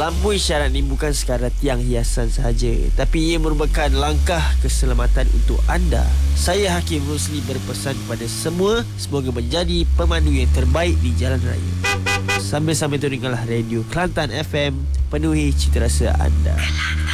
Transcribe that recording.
Lampu isyarat ini bukan sekadar tiang hiasan sahaja, tapi ia merupakan langkah keselamatan untuk anda. Saya Hakim Rusli berpesan kepada semua, semoga menjadi pemandu yang terbaik di jalan raya. Sambil-sambil tu dengarlah radio Kelantan FM, penuhi cita rasa anda.